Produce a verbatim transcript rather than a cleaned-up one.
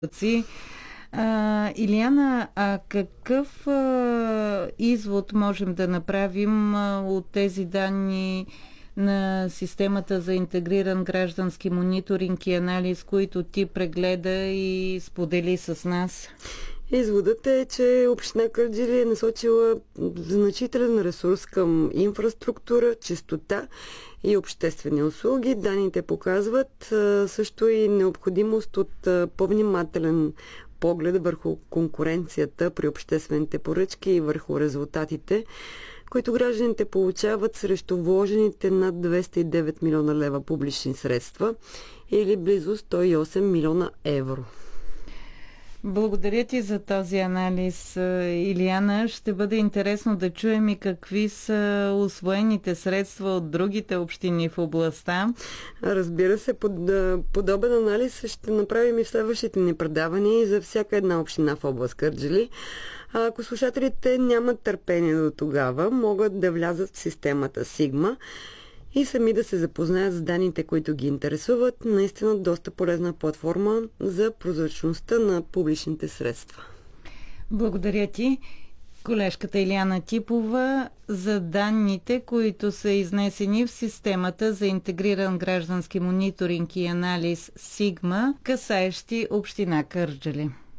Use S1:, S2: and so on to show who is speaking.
S1: А, Илияна, а какъв а, извод можем да направим а, от тези данни на системата за интегриран граждански мониторинг и анализ, които ти прегледа и сподели с нас?
S2: Изводът е, че община Кърджали е насочила значителен ресурс към инфраструктура, чистота и обществени услуги. Данните показват а, също и необходимост от а, по-внимателен поглед върху конкуренцията при обществените поръчки и върху резултатите, които гражданите получават срещу вложените над двеста и девет милиона лева публични средства или близо сто и осем милиона евро.
S1: Благодаря ти за този анализ, Илияна. Ще бъде интересно да чуем и какви са усвоените средства от другите общини в областта.
S2: Разбира се, под, подобен анализ ще направим и в следващите ни предавания и за всяка една община в област Кърджали. А ако слушателите нямат търпение до тогава, могат да влязат в системата Сигма и сами да се запознаят с данните, които ги интересуват. Наистина доста полезна платформа за прозрачността на публичните средства.
S1: Благодаря ти, колежката Илияна Типова, за данните, които са изнесени в системата за интегриран граждански мониторинг и анализ Сигма, касаещи община Кърджали.